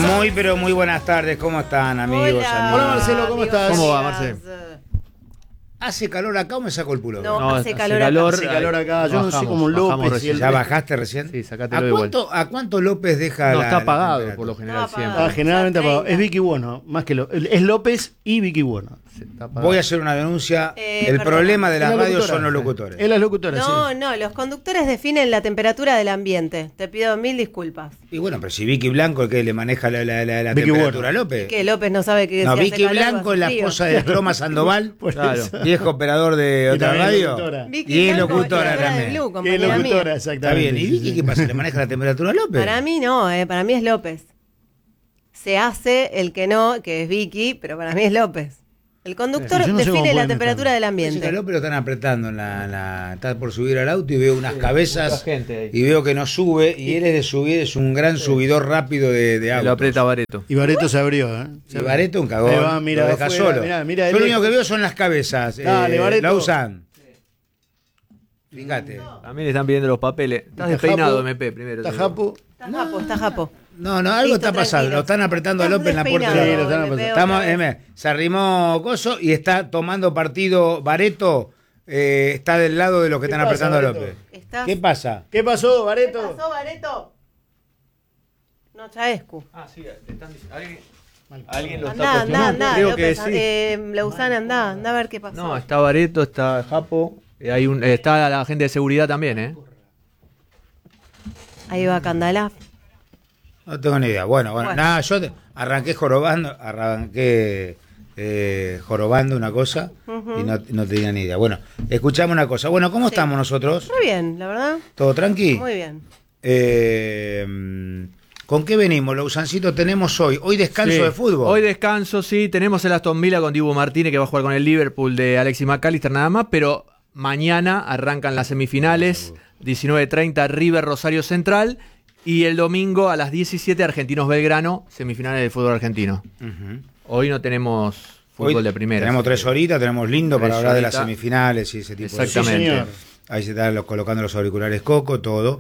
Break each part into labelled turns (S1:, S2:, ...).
S1: Muy, pero muy buenas tardes. ¿Cómo están, amigos?
S2: Hola,
S1: Hola,
S3: Marcelo, ¿cómo estás?
S2: ¿Cómo va, Marcelo?
S1: ¿Hace calor acá o me saco el pullover?
S2: No,
S3: hace
S2: calor
S3: acá. Yo no sé cómo López.
S1: ¿Ya bajaste recién?
S2: Sí, sacátelo de vuelta.
S1: ¿A cuánto López deja
S2: No,
S1: la
S2: está apagado
S1: temperatura?
S2: por lo general
S4: Está
S2: siempre.
S4: apagado.
S3: Generalmente
S4: Ya
S3: apagado.
S4: 30.
S3: Es Vicky Bueno, más que es López y Vicky Bueno.
S2: Sí, está apagado.
S1: Voy a hacer una denuncia. El
S4: perdona.
S1: problema de
S3: Es
S1: la
S3: la
S1: radio
S3: locutora.
S1: son los locutores.
S3: Es la locutora,
S4: No,
S3: sí.
S4: no, los conductores definen la temperatura del ambiente. Te pido 1000 disculpas.
S1: Y bueno, pero si Vicky Blanco, que le maneja la
S3: Vicky
S1: temperatura a
S3: Bueno.
S1: López.
S4: Que López no sabe que
S1: No,
S4: si hace
S1: Vicky
S4: calor o
S1: Blanco es
S4: hace
S1: la
S4: frío.
S1: esposa de Croma Sandoval,
S3: Por
S2: Claro.
S3: eso.
S1: viejo operador de
S3: Y
S1: otra
S3: también
S1: radio.
S3: locutora.
S4: Vicky
S1: Y es
S4: Blanco,
S1: locutora
S4: locutora de
S1: también.
S4: Blue,
S3: Que
S4: compañera mía.
S3: locutora,
S1: Está
S3: exactamente.
S1: bien. ¿Y Vicky qué pasa? ¿Le maneja la temperatura a López?
S4: Para mí no, para mí es López. Se hace el que no, que es Vicky, pero para mí es López. El conductor
S3: Sí, yo no sé cómo
S4: define la
S3: pueden
S4: temperatura
S3: estar.
S4: del
S1: Parece que a
S4: ambiente.
S1: López lo están apretando está por subir al auto y veo unas cabezas
S2: mucha gente ahí.
S1: y veo que no sube y él es de subir, es un gran subidor rápido de
S2: Lo
S1: autos.
S2: aprieta Bareto.
S3: Y Bareto se abrió, ¿eh?
S1: Y Bareto un cagón,
S3: Ahí va, mira,
S1: lo deja
S3: afuera,
S1: solo.
S3: mira,
S1: Yo
S3: él
S1: lo único
S3: es-
S1: que veo son las cabezas.
S3: Dale, Bareto.
S1: La usan. Fíjate.
S2: También le están pidiendo los papeles. Estás
S3: Está
S2: despeinado,
S3: Japo,
S2: MP, primero.
S3: Está
S2: te digo.
S3: Japo.
S4: Está japo.
S1: No, algo
S4: Listo,
S1: está pasando.
S4: tranquilo.
S1: Lo están apretando a
S4: Estás
S1: López en la puerta de
S3: Sí,
S1: la
S3: lo están
S4: despeinado,
S3: apretando.
S4: me
S1: Estamos,
S4: veo otra vez.
S1: se arrimó Coso y está tomando partido Bareto. Está del lado de los que
S3: ¿Qué
S1: están
S3: pasa,
S1: apretando a
S3: Bareto?
S1: López.
S4: ¿Estás-
S1: ¿Qué pasa?
S3: ¿Qué pasó,
S4: ¿Qué
S3: Bareto?
S4: pasó, Bareto? No, Chaescu.
S2: Ah, sí, están diciendo. Alguien lo está
S4: Andá,
S2: cuestionando.
S4: andá,
S2: Creo que
S4: López,
S2: sí.
S4: Lausana, andá a ver qué pasó.
S2: No, está Bareto, está Japo. Está la gente de seguridad también, ¿eh?
S4: Ahí va Candalaf.
S1: No tengo ni idea. Bueno,
S4: Bueno.
S1: nada, yo arranqué jorobando una cosa y no tenía ni idea. Bueno, escuchame una cosa. Bueno, ¿cómo estamos nosotros?
S4: Muy bien, la verdad.
S1: ¿Todo tranqui?
S4: Muy bien.
S1: ¿Con qué venimos? Lausancito tenemos hoy. Hoy descanso
S2: Sí.
S1: de fútbol.
S2: Hoy descanso, sí. Tenemos el Aston Villa con Dibu Martínez que va a jugar con el Liverpool de Alexis McAllister nada más, pero mañana arrancan las semifinales, 19:30 River Rosario Central y el domingo a las 17 Argentinos Belgrano, semifinales del fútbol argentino.
S1: Ujú.
S2: Hoy no tenemos fútbol
S1: Hoy
S2: de primera.
S1: Tenemos 3 horitas, tenemos lindo para
S2: 3
S1: hablar de las
S2: horitas.
S1: semifinales y ese tipo de cosas.
S2: Exactamente.
S3: Sí, señor.
S1: Ahí se están colocando los auriculares Coco, todo.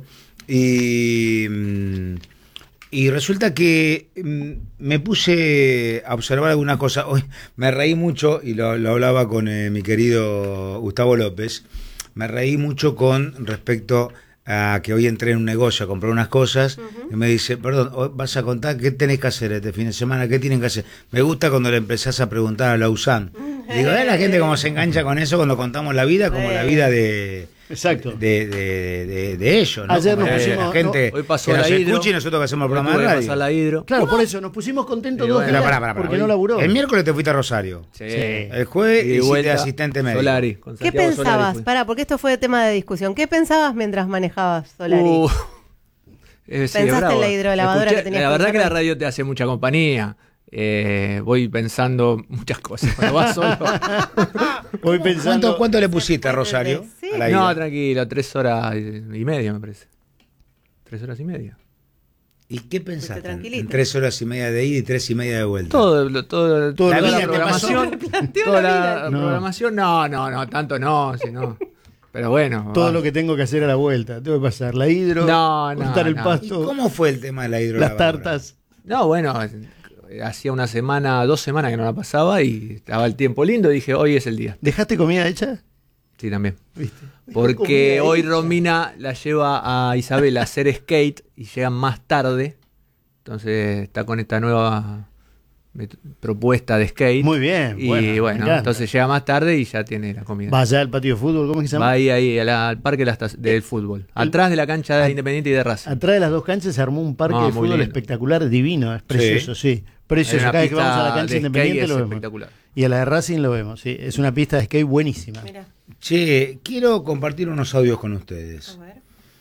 S1: Y resulta que me puse a observar alguna cosa. Hoy me reí mucho, y lo hablaba con mi querido Gustavo López, me reí mucho con respecto a que hoy entré en un negocio a comprar unas cosas y me dice, perdón, hoy vas a contar qué tenés que hacer este fin de semana, qué tienen que hacer. Me gusta cuando le empezás a preguntar a Lausanne. Digo, la gente cómo se engancha con eso cuando contamos la vida, como la vida de
S3: Exacto.
S1: de ellos, ¿no?
S3: Ayer
S1: Como
S3: nos
S1: de
S3: pusimos-
S1: la gente
S2: Hoy pasó
S1: que
S2: la
S1: nos
S2: hidro.
S1: escucha y nosotros que hacemos el
S2: Hoy
S1: programa
S2: tuve
S1: de
S2: que
S1: radio.
S2: pasar la hidro.
S3: Claro, por eso nos pusimos contentos
S2: Sí,
S3: dos
S2: bueno.
S3: días
S1: Pará,
S3: porque
S1: hoy-
S3: no laburó.
S1: El miércoles te fuiste a Rosario.
S2: Sí.
S1: El jueves
S2: Y de
S1: hiciste
S2: vuelta,
S1: asistente médico.
S2: Solari, con
S4: ¿Qué
S2: Santiago Solari
S4: pensabas?
S2: fue.
S4: Pará, porque esto fue tema de discusión. ¿Qué pensabas mientras manejabas, Solari?
S2: Sí,
S4: ¿Pensaste en
S2: bravo.
S4: la hidrolavadora que tenías
S2: La
S4: que
S2: verdad
S4: usar
S2: que la
S4: hoy?
S2: radio te hace mucha compañía. Voy pensando muchas cosas. Cuando vas solo.
S3: Voy pensando.
S1: ¿Cuánto le pusiste a Rosario?
S4: Sí.
S1: A la ida?
S2: No, tranquilo, 3 horas y media me parece. 3 horas y media.
S1: ¿Y qué pensaste?
S4: tranquilito.
S1: En 3 horas y media de ida y 3 y media de vuelta.
S2: Toda
S1: La
S2: la
S1: vida te
S2: programación.
S4: Planteó
S2: Toda
S4: la
S2: la
S4: vida.
S3: No.
S2: programación. No, tanto no, sino. Pero bueno.
S3: Todo
S2: va.
S3: lo que tengo que hacer a la vuelta. Tengo que pasar la hidro,
S2: No,
S3: cortar el
S2: no.
S1: ¿Y
S3: pasto,
S1: cómo fue el tema de la
S3: las
S1: hidrolavadora?
S3: tartas.
S2: No, bueno, hacía 2 semanas que no la pasaba y estaba el tiempo lindo y dije, hoy es el día.
S3: ¿Dejaste comida hecha?
S2: Sí, también.
S3: ¿Viste?
S2: Porque
S3: Comida
S2: hoy
S3: hecha.
S2: Romina la lleva a Isabel a hacer skate y llegan más tarde. Entonces está con esta nueva propuesta de skate.
S3: Muy bien.
S2: Y
S3: me
S2: bueno,
S3: encanta.
S2: entonces llega más tarde y ya tiene la comida.
S3: Vaya al patio de fútbol, ¿cómo es que se llama?
S2: Va ahí al parque del fútbol. Atrás de la cancha de Independiente y de Racing.
S3: Atrás de las dos canchas se armó un parque
S2: Ah,
S3: de
S2: muy
S3: fútbol
S2: lindo.
S3: espectacular, divino, es precioso, sí.
S2: Hay
S3: Precioso.
S2: una
S3: Cada vez que
S2: pista
S3: vamos a la
S2: de
S3: cancha
S2: skate,
S3: Independiente
S2: es
S3: lo vemos.
S2: espectacular.
S3: Y a la de Racing lo vemos, sí. Es una pista de skate buenísima.
S4: Mirá,
S1: Che, quiero compartir unos audios con ustedes.
S4: a ver.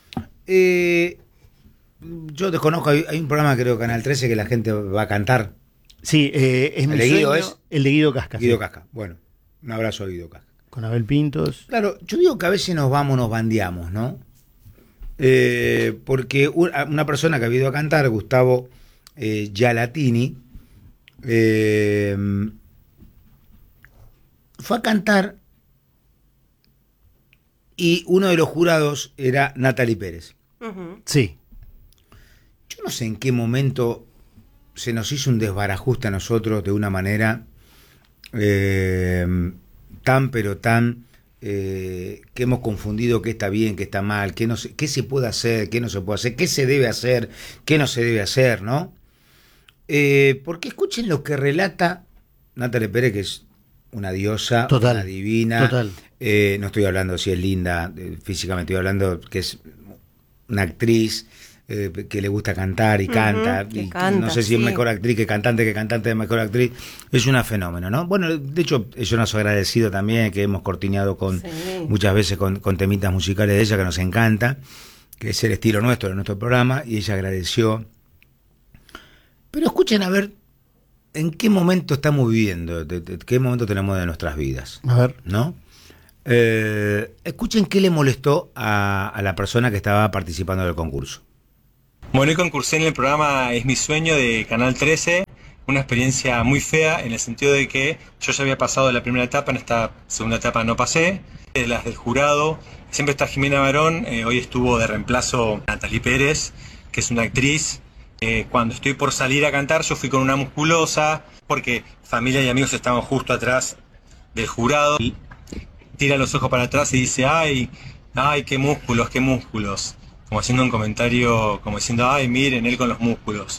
S1: Yo desconozco, hay un programa creo Canal 13 que la gente va a cantar.
S3: Sí, es mi
S1: ¿El de Guido
S3: sueño,
S1: es?
S3: el de Guido Casca.
S1: Guido
S3: sí.
S1: Casca. Bueno, un abrazo a Guido Casca.
S3: Con Abel Pintos.
S1: Claro, yo digo que a veces nos bandeamos, ¿no? Porque una persona que ha ido a cantar, Gustavo Gialatini, fue a cantar y uno de los jurados era Natalie Pérez.
S4: Ujú.
S3: Sí.
S1: Yo no sé en qué momento se nos hizo un desbarajuste a nosotros de una manera tan, pero tan, que hemos confundido qué está bien, qué está mal, qué se puede hacer, qué no se puede hacer, qué se debe hacer, qué no se debe hacer, ¿no? Porque escuchen lo que relata Natalia Pérez, que es una diosa,
S3: Total,
S1: una divina.
S3: total.
S1: No estoy hablando si es linda físicamente, estoy hablando que es una actriz que le gusta cantar y canta,
S4: que
S1: y
S4: canta,
S1: no sé si es
S4: sí.
S1: mejor actriz que cantante es mejor actriz. Es una fenómeno, ¿no? Bueno, de hecho, yo nos agradecido también, que hemos cortineado
S4: Sí.
S1: muchas veces con temitas musicales de ella, que nos encanta, que es el estilo nuestro, de nuestro programa, y ella agradeció. Pero escuchen a ver en qué momento estamos viviendo, de qué momento tenemos de nuestras vidas,
S3: A ver.
S1: ¿no? Escuchen qué le molestó a la persona que estaba participando del concurso.
S5: Bueno, hoy concursé en el programa Es mi sueño de Canal 13, una experiencia muy fea en el sentido de que yo ya había pasado la primera etapa, en esta segunda etapa no pasé, de las del jurado, siempre está Jimena Barón, hoy estuvo de reemplazo Natalie Pérez, que es una actriz. Cuando estoy por salir a cantar yo fui con una musculosa, porque familia y amigos estaban justo atrás del jurado, y tira los ojos para atrás y dice, ay, qué músculos, como haciendo un comentario, como diciendo, ay, miren, él con los músculos.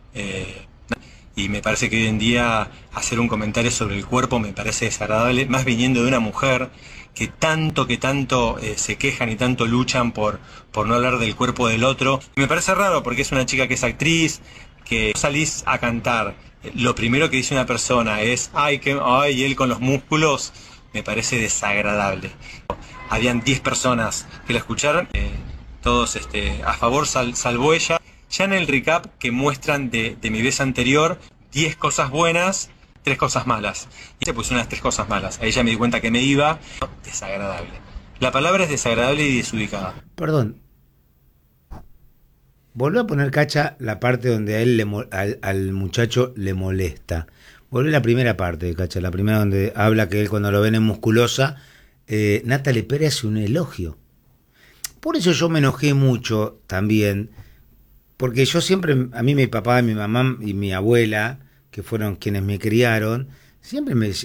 S5: Y me parece que hoy en día hacer un comentario sobre el cuerpo me parece desagradable, más viniendo de una mujer que tanto se quejan y tanto luchan por no hablar del cuerpo del otro. Y me parece raro porque es una chica que es actriz, que salís a cantar, lo primero que dice una persona es, ay, él con los músculos, me parece desagradable. Habían 10 personas que la escucharon, todos a favor, salvo ella. Ya en el recap que muestran de mi vez anterior, 10 cosas buenas, 3 cosas malas. Y se puso unas 3 cosas malas. Ahí ya me di cuenta que me iba. Desagradable. La palabra es desagradable y desubicada.
S1: Perdón. Volvé a poner, Cacha, la parte donde a él al muchacho le molesta. Volvé a la primera parte, Cacha, la primera donde habla que él cuando lo ven en musculosa, Natalie Pérez hace un elogio. Por eso yo me enojé mucho también, porque yo siempre, a mí mi papá, mi mamá y mi abuela, que fueron quienes me criaron, siempre me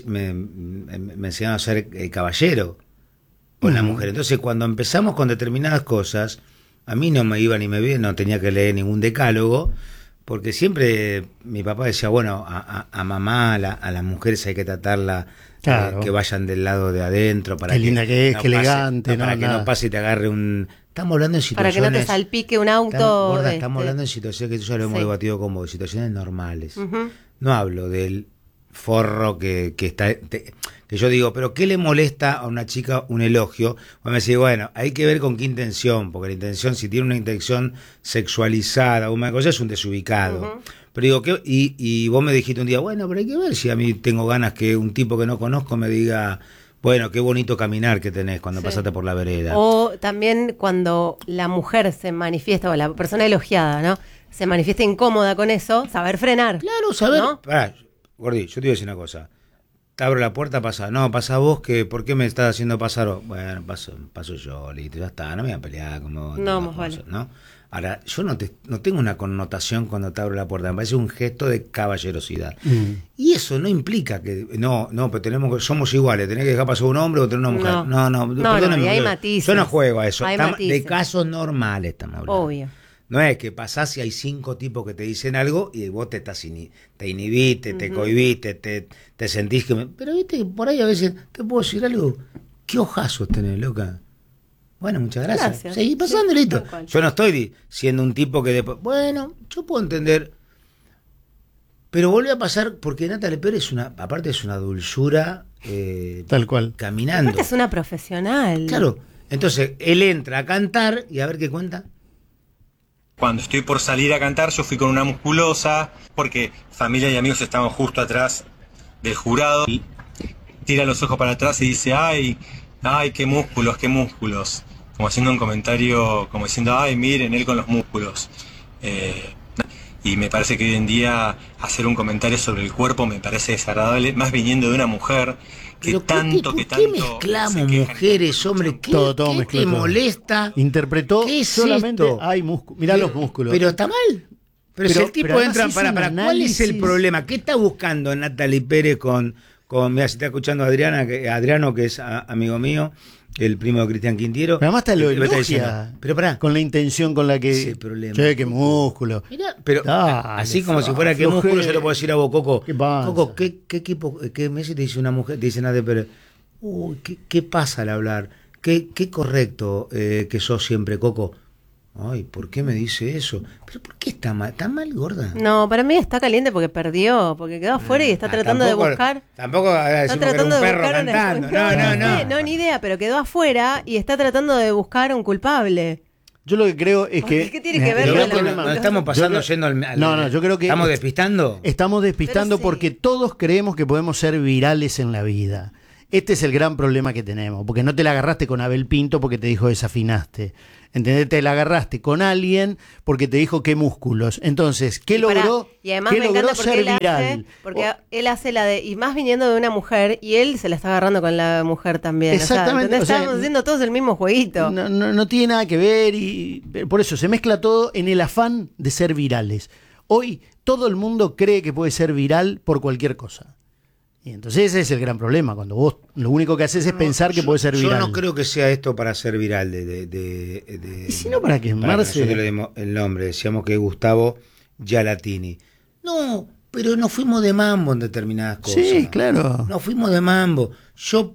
S1: enseñaron a ser caballero con la mujer. Entonces cuando empezamos con determinadas cosas, a mí no me iba ni me veía, no tenía que leer ningún decálogo, porque siempre mi papá decía, bueno, a mamá, a las mujeres hay que tratarla,
S3: claro,
S1: que vayan del lado de adentro, para
S3: qué
S1: que
S3: linda que es,
S1: no
S3: qué
S1: pase,
S3: elegante,
S1: para que
S3: nada.
S1: no pase y te agarre un... Estamos hablando en
S4: Para
S1: situaciones...
S4: que no te salpique un auto.
S1: Gorda, estamos hablando en situaciones que ya lo hemos
S4: Sí.
S1: debatido con vos, situaciones normales.
S4: Ujú.
S1: No hablo del forro que está... que yo digo, pero ¿qué le molesta a una chica un elogio? O me decís, bueno, hay que ver con qué intención, porque la intención, si tiene una intención sexualizada o una cosa, es un desubicado.
S4: Ujú.
S1: Pero digo, ¿qué? Y vos me dijiste un día, bueno, pero hay que ver si a mí tengo ganas que un tipo que no conozco me diga, bueno, qué bonito caminar que tenés cuando
S4: Sí.
S1: pasaste por la vereda.
S4: O también cuando la mujer se manifiesta, o la persona elogiada, ¿no? Se manifiesta incómoda con eso, saber frenar.
S1: Claro, saber.
S4: ¿No?
S1: Pará, Gordi, yo te voy a decir una cosa. Te abro la puerta, pasa. No, pasa vos, que ¿por qué me estás haciendo pasar vos? Bueno, paso yo, listo, ya está, no me voy a pelear como.
S4: No, más vale.
S1: ¿no? Ahora, yo no tengo una connotación cuando te abro la puerta, me parece un gesto de caballerosidad. Y eso no implica que. No, pero somos iguales, tenés que dejar pasar un hombre o tener una mujer. No, perdóname,
S4: y hay
S1: yo
S4: matices.
S1: no juego a eso.
S4: Hay
S1: De
S4: matices.
S1: casos normales estamos hablando.
S4: Obvio.
S1: No es que pasás y hay 5 tipos que te dicen algo y vos te inhibiste, te cohibiste, te sentís que... Pero viste, por ahí a veces, ¿te puedo decir algo? ¿Qué ojazos tenés, loca? Bueno, muchas gracias.
S4: Gracias.
S1: Seguí pasando,
S4: Sí,
S1: listo.
S4: tal cual.
S1: Yo no estoy siendo un tipo que después... Bueno, yo puedo entender... Pero volvió a pasar porque Natalie Pérez aparte es una dulzura
S3: Tal cual.
S1: caminando.
S4: Aparte es una profesional.
S1: Claro, entonces él entra a cantar y a ver qué cuenta.
S5: Cuando estoy por salir a cantar yo fui con una musculosa, porque familia y amigos estaban justo atrás del jurado, y tira los ojos para atrás y dice, ay, qué músculos, como haciendo un comentario, como diciendo, ay, miren, él con los músculos. Y me parece que hoy en día hacer un comentario sobre el cuerpo me parece desagradable, más viniendo de una mujer que
S1: Pero
S5: tanto,
S1: ¿qué
S5: que tanto...
S1: mezclamos
S5: se quejan.
S1: mujeres, hombres? ¿Qué,
S3: Todo
S1: qué
S3: mezcló
S1: te
S3: todo.
S1: molesta?
S3: Interpretó
S1: ¿Qué es
S3: solamente
S1: esto?
S3: hay músculos. Mirá los músculos.
S1: Pero está mal. Pero si el tipo
S3: además
S1: entra,
S3: hizo
S1: para,
S3: un
S1: ¿cuál es
S3: análisis?
S1: el problema? ¿Qué está buscando Natalie Pérez con mira, si está escuchando a Adriano, que es amigo mío, el primo de Cristian Quintiero?
S3: Pero además te lo
S1: me está diciendo,
S3: elogia,
S1: pero pará,
S3: con la intención con la que...
S1: ese problema.
S3: Che, qué músculo.
S1: Mirá, pero
S3: Dale,
S1: así como si fuera que
S3: flojera.
S1: músculo, yo le puedo decir a vos, Coco,
S3: ¿Qué pasa?
S1: Coco, ¿qué equipo, qué Messi te dice una mujer, te dice Natalie Pérez? Uy, ¿qué pasa al hablar? ¿Qué correcto que sos siempre, Coco? Ay, ¿por qué me dice eso? ¿Pero por qué está mal? ¿Está mal, gorda?
S4: No, para mí está caliente porque perdió, porque quedó afuera y está tratando de buscar.
S1: Tampoco decimos que era un perro cantando. No.
S4: Ni idea, pero quedó afuera y está tratando de buscar un culpable.
S3: Yo lo que creo es que...
S4: ¿Qué tiene que ver
S1: Pero
S4: con
S1: no,
S4: la-
S1: porque nos estamos pasando yendo al...
S3: No, yo creo que...
S1: ¿Estamos despistando?
S3: Estamos despistando
S4: Pero sí.
S3: porque todos creemos que podemos ser virales en la vida. Este es el gran problema que tenemos, porque no te la agarraste con Abel Pinto porque te dijo desafinaste. ¿Entendés? Te la agarraste con alguien porque te dijo qué músculos. Entonces, ¿qué
S4: Y pará,
S3: logró?
S4: y además
S3: ¿Qué
S4: me encanta
S3: logró
S4: porque
S3: ser
S4: él hace,
S3: viral?
S4: porque él hace la de, y más viniendo de una mujer, y él se la está agarrando con la mujer también.
S3: Exactamente,
S4: ¿entendés?
S3: o sea,
S4: Estamos haciendo todos el mismo jueguito.
S3: No tiene nada que ver y por eso se mezcla todo en el afán de ser virales. Hoy todo el mundo cree que puede ser viral por cualquier cosa. Y entonces ese es el gran problema, cuando vos lo único que haces es pensar que puede ser viral.
S1: Yo no creo que sea esto para ser viral.
S3: ¿Y si no, para qué,
S1: Para que
S3: Marce?
S1: nosotros le demos el nombre, decíamos que es Gustavo Gialatini. No, pero nos fuimos de mambo en determinadas cosas.
S3: Sí, claro.
S1: Nos fuimos de mambo. Yo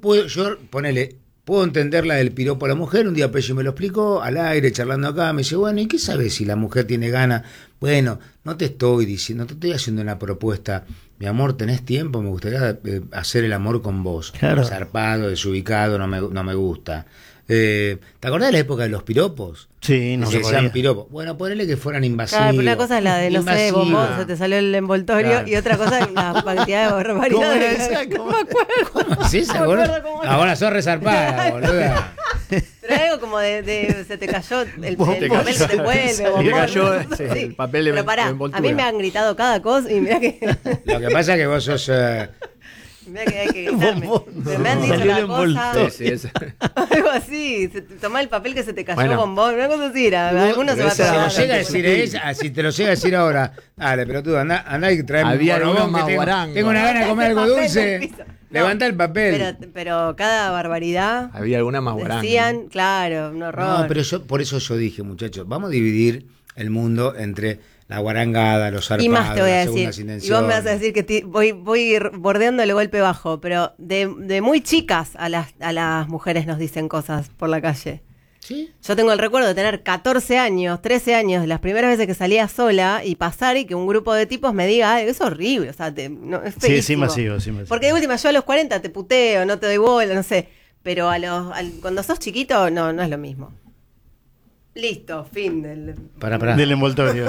S1: puedo entender la del piropo a la mujer. Un día Pelli me lo explicó al aire, charlando acá. Me dice, bueno, ¿y qué sabes si la mujer tiene ganas? Bueno, no te estoy diciendo, no te estoy haciendo una propuesta. Mi amor, ¿tenés tiempo? Me gustaría hacer el amor con vos.
S3: Claro.
S1: Zarpado, desubicado, no me gusta. ¿Te acordás de la época de los piropos?
S3: Sí, no
S1: Que
S3: se
S1: decían
S3: podía.
S1: piropos. Bueno, ponele que fueran invasivos.
S4: Claro, pero una cosa es la de, no sé,
S1: Invasiva.
S4: bombón, se te salió el envoltorio,
S1: Claro.
S4: y otra cosa es la cantidad de barbaridades.
S3: ¿Cómo era esa?
S4: No me acuerdo.
S1: ¿Cómo es esa,
S4: No me
S1: gorda?
S4: acuerdo cómo era.
S1: Ahora sos resarpada, boluda.
S4: Pero algo como de se te cayó el
S3: Vos
S4: papel,
S3: te cayó.
S4: se te vuelve,
S3: Se
S4: bombón.
S2: te cayó,
S4: Sí.
S2: sí, el papel de
S4: Pero pará,
S2: envoltura.
S4: a mí me han gritado cada cosa y mira que
S1: Lo que pasa es que vos sos...
S4: mira que hay que gritarme.
S3: Bombón.
S4: Me han dicho
S3: Salió
S4: una
S3: el
S4: cosa,
S3: envoltorio.
S2: Sí, es.
S4: algo así, tomá el papel que se te cayó
S2: Bueno.
S4: bombón, una cosa así era, algunos se va a
S1: Si te lo
S4: pegar.
S1: llega a decir si te lo llega a decir ahora, dale, pero tú andá y traeme
S2: Había
S1: un bonobón
S2: algunos más
S1: que
S2: guarangos.
S1: tengo una gana de comer algo
S4: El papel
S1: dulce.
S4: del piso.
S1: Levanta el papel.
S4: Pero cada barbaridad
S2: Había alguna más guaranga.
S4: decían, claro, un horror.
S1: No, pero por eso yo dije, muchachos, vamos a dividir el mundo entre la guarangada, los zarpados,
S4: Y más te voy a
S1: las segundas
S4: decir, y
S1: intenciones.
S4: vos me vas a decir que voy bordeando el golpe bajo, pero de muy chicas a las mujeres nos dicen cosas por la calle.
S1: ¿Sí?
S4: Yo tengo el recuerdo de tener 14 años, 13 años, las primeras veces que salía sola y pasar y que un grupo de tipos me diga, "Ay, es horrible, o sea, es
S3: Sí, sí,
S4: feísimo".
S3: masivo, sí, masivo.
S4: Porque de última yo a los 40 te puteo, no te doy bola, no sé, pero cuando sos chiquito no es lo mismo. Listo, fin del...
S1: Pará.
S3: Del envoltorio.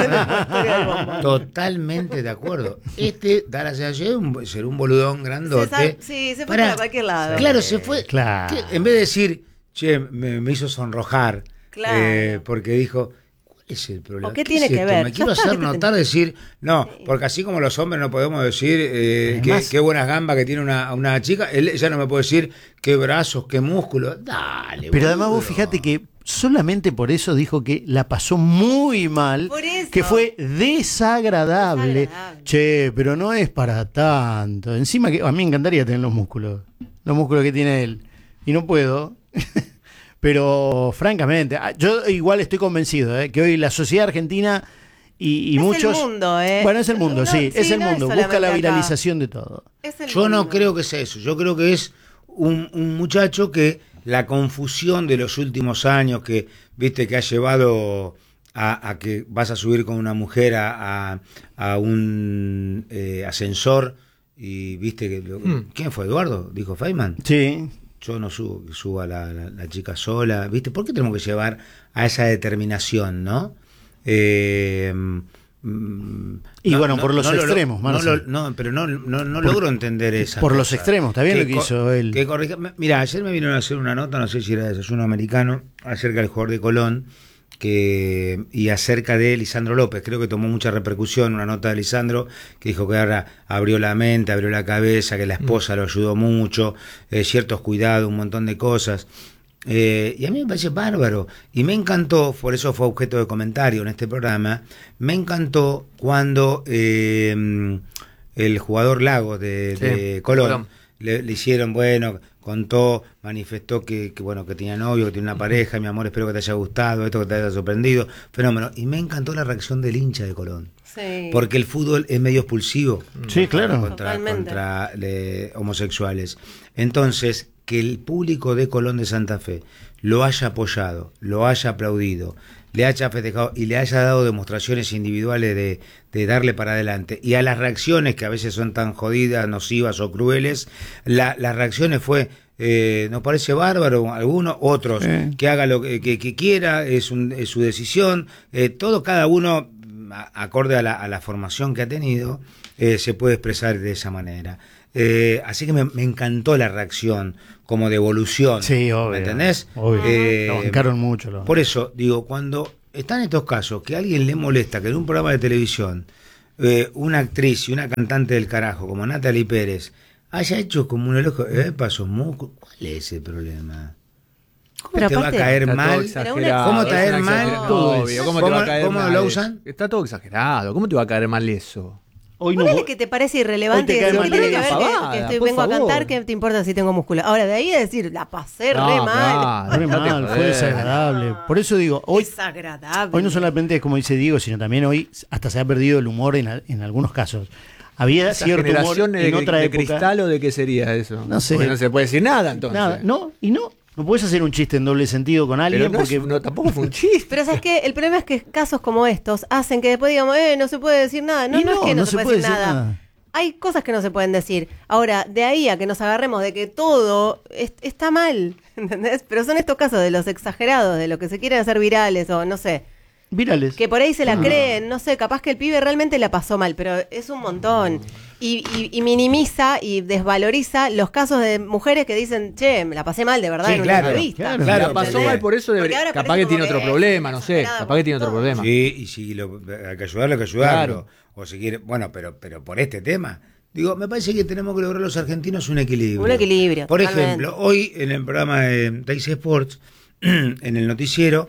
S1: Pará. Totalmente de acuerdo. Da la sensación de ser un boludón grandote.
S4: Sí, se fue para cualquier lado.
S1: Claro, se fue.
S3: Claro.
S1: En vez de decir, che, me hizo sonrojar.
S4: Claro.
S1: Porque dijo, ¿cuál es el problema?
S4: ¿O qué tiene
S1: es
S4: que
S1: esto?
S4: ver?
S1: Me
S4: Ya
S1: quiero
S4: está,
S1: hacer
S4: ¿viste?
S1: notar, decir, no, porque así como los hombres no podemos decir
S3: Además-
S1: qué buenas gambas que tiene una chica, ella no me puede decir qué brazos, qué músculos. Dale,
S3: Pero además
S1: boludo.
S3: vos fíjate que solamente por eso dijo que la pasó muy mal,
S4: Por eso.
S3: que fue desagradable.
S4: Desagradable.
S3: Che, pero no es para tanto. Encima que a mí me encantaría tener los músculos que tiene él. Y no puedo. Pero francamente, yo igual estoy convencido que hoy la sociedad argentina y
S4: Es
S3: muchos...
S4: el mundo,
S3: Bueno, es el mundo,
S4: No,
S3: sí, es el
S4: no
S3: mundo.
S4: es
S3: Busca la
S4: solamente acá.
S3: viralización de todo.
S4: Es el
S1: Yo no
S4: mundo.
S1: creo que sea eso. Yo creo que es un muchacho que la confusión de los últimos años que viste que ha llevado a que vas a subir con una mujer a un ascensor y viste que ¿quién fue? Eduardo, dijo Feynman.
S3: Sí.
S1: Yo no subo, que suba la chica sola, viste. ¿Por qué tenemos que llevar a esa determinación, no?
S3: Y bueno, por los extremos, Marcel.
S1: pero no logro entender esa.
S3: Por los extremos, está bien lo que hizo él.
S1: Mira, ayer me vinieron a hacer una nota, no sé si era de Desayuno Americano, acerca del jugador de Colón y acerca de Lisandro López. Creo que tomó mucha repercusión una nota de Lisandro que dijo que ahora abrió la mente, abrió la cabeza, que la esposa lo ayudó mucho, ciertos cuidados, un montón de cosas. Y a mí me parece bárbaro. Y me encantó, por eso fue objeto de comentario en este programa, me encantó cuando el jugador Lagos de Colón le hicieron, bueno, contó, manifestó que bueno, que tenía novio, que tiene una pareja, mi amor, espero que te haya gustado, esto que te haya sorprendido, fenómeno. Y me encantó la reacción del hincha de Colón.
S4: Sí.
S1: Porque el fútbol es medio expulsivo.
S3: Sí, claro.
S1: Contra homosexuales. Entonces, que el público de Colón de Santa Fe lo haya apoyado, lo haya aplaudido, le haya festejado y le haya dado demostraciones individuales de darle para adelante, y a las reacciones que a veces son tan jodidas, nocivas o crueles, las reacciones fue nos parece bárbaro, algunos, otros que haga lo que quiera, es su decisión, todo, cada uno acorde a la formación que ha tenido, se puede expresar de esa manera. Así que me encantó la reacción como devolución.
S3: Sí, obvio.
S1: ¿Me entendés?
S3: Obvio. Lo bancaron mucho.
S1: Por eso, digo, cuando están estos casos que a alguien le molesta que en un programa de televisión una actriz y una cantante del carajo como Natalie Pérez haya hecho como un elogio, paso moco, ¿cuál es el problema? ¿Cómo
S4: Pero
S1: te va a
S4: aparte,
S1: caer
S2: Está todo
S1: mal?
S2: exagerado,
S1: ¿Cómo te va a
S2: es
S1: caer
S2: una
S1: mal?
S2: exageración, obvio. ¿Cómo te va a caer
S1: ¿Cómo
S2: mal?
S1: lo usan?
S2: Está todo exagerado. ¿Cómo te va a caer mal eso?
S3: Hoy no,
S4: Ponele que te parece irrelevante
S3: hoy te
S4: y
S3: cae
S4: decir,
S3: mal
S4: ¿qué tiene que
S3: la
S4: ver
S2: pavada,
S4: que
S2: por
S4: vengo a
S2: favor.
S4: cantar? ¿Qué te importa si tengo músculo? Ahora, de ahí a decir, la pasé re mal.
S2: Claro,
S3: Re
S2: dejate
S3: mal, fue
S2: joder.
S3: desagradable. Por eso digo, hoy
S4: Desagradable.
S3: no solamente es como dice Diego, sino también hoy hasta se ha perdido el humor en algunos casos. Había
S2: ¿Esa
S3: cierto humor
S2: generación
S3: en otra
S2: de
S3: época.
S2: cristal o de qué sería eso?
S3: No sé.
S2: Porque no se puede decir nada entonces.
S3: Nada, no puedes hacer un chiste en doble sentido con alguien
S2: Pero
S3: porque
S2: tampoco fue un chiste.
S4: Pero ¿sabes qué? El problema es que casos como estos hacen que después digamos, no se puede decir nada. No,
S3: Y
S4: no es que no se puede decir
S3: decir
S4: nada. Hay cosas que no se pueden decir. Ahora, de ahí a que nos agarremos de que todo está mal, ¿entendés? Pero son estos casos de los exagerados, de los que se quieren hacer virales o no sé,
S3: virales.
S4: que por ahí se la creen, no sé, capaz que el pibe realmente la pasó mal, pero es un montón. Y minimiza y desvaloriza los casos de mujeres que dicen, che, me la pasé mal de verdad
S1: Sí,
S4: en una
S1: claro,
S4: entrevista.
S1: claro,
S2: la pasó
S1: ¿entendés?
S2: mal, por eso
S4: Porque
S2: debería.
S4: ahora
S2: Capaz
S4: parece
S2: que tiene
S4: como
S2: otro
S4: que
S2: problema, no sé.
S4: exagerada
S2: Capaz que tiene otro
S4: por
S2: problema.
S1: Sí, y si hay que ayudarlo, hay que ayudarlo.
S2: Claro.
S1: O si quiere, bueno, pero por este tema. Digo, me parece que tenemos que lograr los argentinos un equilibrio.
S4: Un equilibrio,
S1: Por
S4: totalmente.
S1: ejemplo, hoy en el programa de Teis Sports, en el noticiero,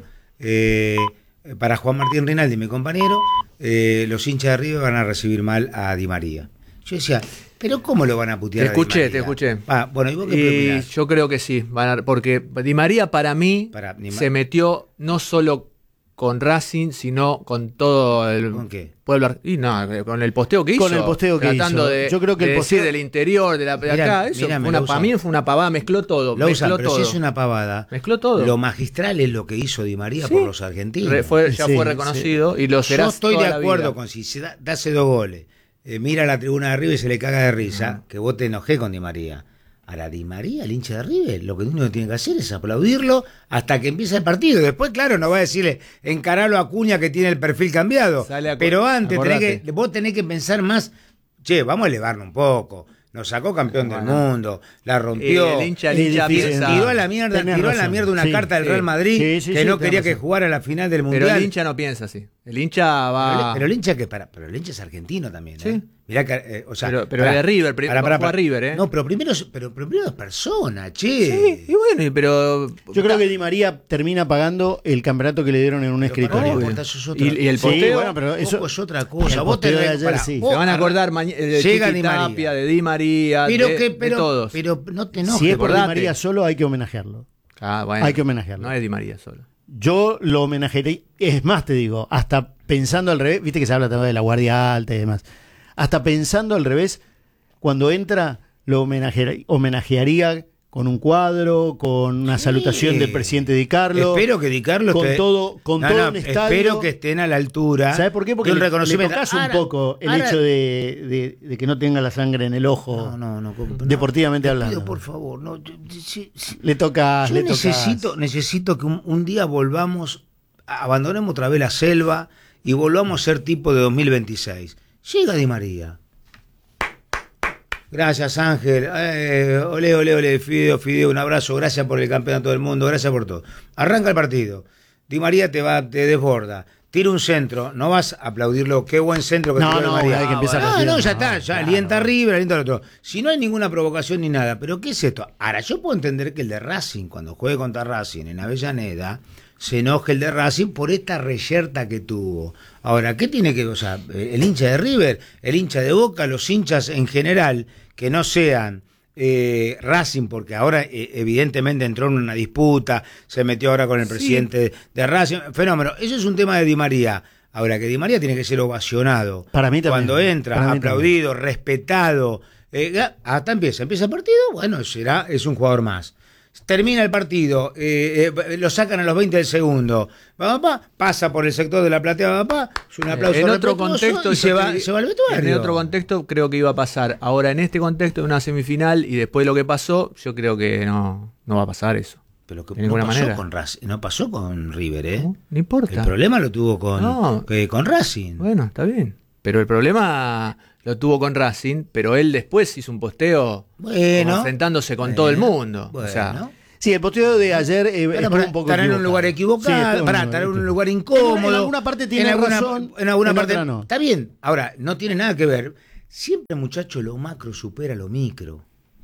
S1: para Juan Martín Rinaldi, mi compañero, los hinchas de River van a recibir mal a Di María. Yo decía, ¿pero cómo lo van a putear
S2: Te escuché,
S1: a Di María? Bueno, ¿y vos qué
S2: Y
S1: opinás?
S2: yo creo que sí, porque Di María para mí se metió no solo con Racing, sino con todo el
S1: ¿Con qué?
S2: pueblo. Y no, con el posteo que hizo.
S3: Con el posteo que
S2: tratando
S3: hizo.
S2: De,
S3: Yo creo que
S2: de
S3: el posteo-
S2: decir del interior, de
S1: Mirá,
S2: acá. Eso
S1: mirá,
S2: fue para mí fue una pavada, mezcló todo.
S1: Lo usan,
S2: mezcló
S1: pero
S2: todo.
S1: si es una pavada.
S2: Mezcló todo.
S1: Lo magistral es lo que hizo Di María
S2: Sí.
S1: por los argentinos.
S2: Ya
S3: Sí,
S2: fue reconocido y lo será.
S1: Yo estoy de
S2: toda la
S1: acuerdo
S2: vida.
S1: con si se hace 2 goles, mira a la tribuna de arriba y se le caga de risa, que vos te enojé con Di María. Ahora, Di María, el hincha de River, lo que uno tiene que hacer es aplaudirlo hasta que empiece el partido. Después, claro, no va a decirle encaralo a Acuña que tiene el perfil cambiado. Pero antes, vos tenés que pensar más, che, vamos a elevarlo un poco. Nos sacó campeón del mundo, la rompió.
S2: El hincha
S3: difícil.
S2: piensa.
S1: Tiró a la mierda,
S3: Tenés
S1: tiró a la
S3: razón.
S1: mierda una
S3: Sí,
S1: carta del
S2: sí.
S1: Real Madrid
S3: Sí,
S1: que no
S3: tenés
S1: quería que
S3: razón.
S1: jugara la final del Mundial.
S2: Pero el hincha no piensa así. El hincha va.
S1: Pero el hincha pero el hincha es argentino también,
S2: Sí.
S1: Mirá que, o sea,
S2: Pero de River,
S1: pará.
S2: a River,
S1: No, pero primero es persona, che.
S2: Sí, y bueno, pero.
S3: Yo creo que Di María termina pagando el campeonato que le dieron en un
S1: Pero
S3: escritorio.
S1: pará, porque eso es otra
S2: Y el
S1: cosa.
S3: Sí,
S2: posteo.
S3: bueno, pero eso
S1: es otra cosa.
S3: el
S1: Vos
S3: posteo de
S1: tenés-
S3: ayer,
S1: pará,
S3: sí.
S1: vos
S2: Se van a acordar de
S1: llega
S2: Chiqui
S1: Di María.
S2: Tapia, de Di María,
S1: pero
S2: de todos.
S1: pero no te enojes.
S3: si es por Di
S2: acordate.
S3: María solo, hay que homenajearlo.
S2: Bueno,
S3: hay que homenajearlo.
S2: No es Di María solo.
S3: Yo lo homenajearía, es más te digo, hasta pensando al revés, viste que se habla también de la guardia alta y demás, hasta pensando al revés, cuando entra lo homenajearía con un cuadro, con una salutación del presidente Di Carlo.
S1: Espero que Di Carlo
S3: con
S1: esté-
S3: todo, con
S1: No,
S3: todo
S1: no,
S3: un estadio.
S1: espero que estén a la altura.
S3: ¿Sabes por qué? Porque
S1: de un
S3: le
S1: reconocimiento.
S3: tocas un
S1: Ahora-
S3: poco el
S1: ahora-
S3: hecho de que no tenga la sangre en el ojo,
S1: No,
S3: deportivamente
S1: te
S3: hablando.
S1: pido, por favor, no.
S3: Le tocas,
S1: Yo
S3: le tocas.
S1: necesito que un día volvamos, abandonemos otra vez la selva y volvamos a ser tipo de 2026. Llega Di María. Gracias, Ángel. Ole, Fideo, un abrazo. Gracias por el campeonato del mundo, gracias por todo. Arranca el partido. Di María te desborda. tira un centro, no vas a aplaudirlo, qué buen centro que tiró Di María.
S3: hay que empezar
S1: No,
S3: partiendo.
S1: ya está, ya alienta a River, alienta al otro. Si no hay ninguna provocación ni nada, pero ¿qué es esto? Ahora, yo puedo entender que el de Racing, cuando juegue contra Racing en Avellaneda, se enoje el de Racing por esta reyerta que tuvo. Ahora, ¿qué tiene que, o sea, el hincha de River, el hincha de Boca, los hinchas en general, que no sean Racing, porque ahora evidentemente entró en una disputa, se metió ahora con el presidente de Racing, fenómeno, eso es un tema de Di María. Ahora, que Di María tiene que ser ovacionado
S3: Para mí también.
S1: cuando entra,
S3: Para mí
S1: aplaudido, respetado, hasta empieza el partido, bueno, es un jugador más. Termina el partido, lo sacan a los 20 del segundo, pasa por el sector de la platea, es un aplauso
S2: En otro
S1: respetuoso
S2: contexto
S1: y se va al vestuario.
S2: En otro contexto creo que iba a pasar. Ahora, en este contexto de una semifinal y después de lo que pasó, yo creo que no va a pasar eso.
S1: Pero que
S2: de ninguna manera.
S1: No pasó con River, ¿eh?
S2: No importa.
S1: El problema lo tuvo con Racing.
S2: Bueno, está bien. Pero el problema lo tuvo con Racing, pero él después hizo un posteo como enfrentándose con todo el mundo.
S1: Bueno.
S2: O sea,
S3: Sí, el posteo de ayer estuvo un poco
S1: estar en un lugar equivocado, estar en un lugar incómodo.
S3: En alguna parte tiene razón,
S1: en alguna
S3: en
S1: parte
S3: otra no.
S1: está bien. Ahora, no tiene nada que ver. Siempre, muchacho, lo macro supera lo micro.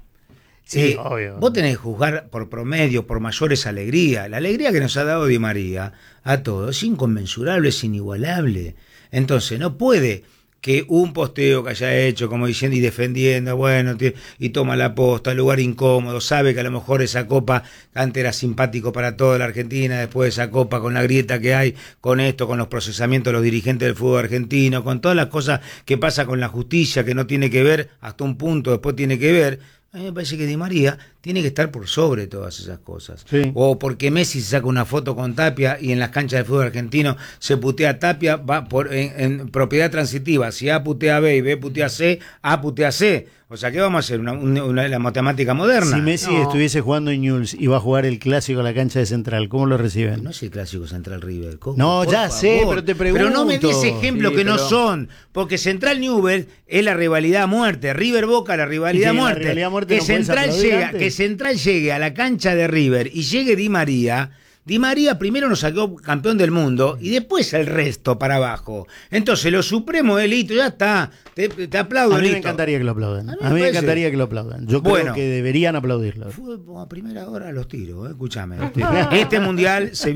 S3: Sí, obvio.
S1: Vos tenés que juzgar por promedio, por mayores alegrías. La alegría que nos ha dado Di María a todos es inconmensurable, es inigualable. Entonces, no puede que un posteo que haya hecho, como diciendo y defendiendo, bueno, y toma la posta, lugar incómodo, sabe que a lo mejor esa copa antes era simpático para toda la Argentina, después de esa copa con la grieta que hay, con esto, con los procesamientos de los dirigentes del fútbol argentino, con todas las cosas que pasa con la justicia, que no tiene que ver, hasta un punto después tiene que ver. A mí me parece que Di María tiene que estar por sobre todas esas cosas.
S3: Sí.
S1: O porque Messi se saca una foto con Tapia y en las canchas de fútbol argentino se putea a Tapia, va en propiedad transitiva. Si A putea a B y B putea a C, A putea a C. O sea, ¿qué vamos a hacer? La matemática moderna.
S3: Si Messi estuviese jugando en Newell's y va a jugar el clásico a la cancha de Central, ¿cómo lo reciben?
S1: No es el clásico Central River. ¿Cómo?
S3: No,
S1: Por
S3: ya
S1: favor.
S3: sé, pero te pregunto.
S1: Pero no me des ejemplos
S2: Sí,
S1: que no
S2: pero-
S1: son. Porque Central Newell es la rivalidad a muerte. River Boca, la rivalidad a
S3: Y que la
S1: muerte.
S3: rivalidad a muerte
S1: Que
S3: no podés aplaudir antes.
S1: Que Central llegue a la cancha de River y llegue Di María. Di María primero nos sacó campeón del mundo y después el resto para abajo. Entonces, lo supremo es listo, ya está. Te aplaudo,
S3: A mí me
S1: listo.
S3: encantaría que lo aplaudan.
S1: A mí
S3: A
S1: me
S3: mí me
S1: parece.
S3: encantaría que lo aplaudan. Yo
S1: Bueno.
S3: creo que deberían aplaudirlo.
S1: A primera hora los tiro, escúchame. Este mundial se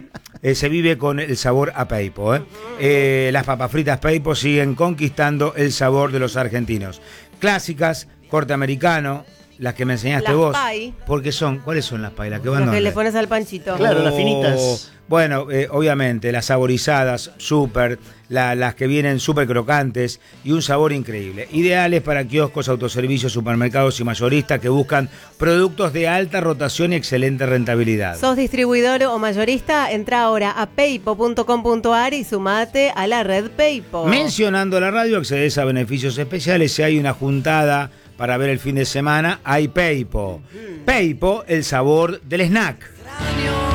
S1: vive con el sabor a Peipo. Las papas fritas Peipo siguen conquistando el sabor de los argentinos. Clásicas, corte americano, las que me enseñaste
S4: Las
S1: vos.
S4: pay.
S1: ¿Cuáles son las pay? Las que van
S4: Lo que
S1: dónde?
S4: le pones al panchito.
S3: Claro, las finitas.
S1: Bueno, obviamente, las saborizadas, súper, las que vienen súper crocantes y un sabor increíble. Ideales para kioscos, autoservicios, supermercados y mayoristas que buscan productos de alta rotación y excelente rentabilidad.
S4: ¿Sos distribuidor o mayorista? Entra ahora a paypo.com.ar y sumate a la red Paypo.
S1: Mencionando la radio, accedes a beneficios especiales. Si hay una juntada para ver el fin de semana, hay Paypo. Paypo, el sabor del snack.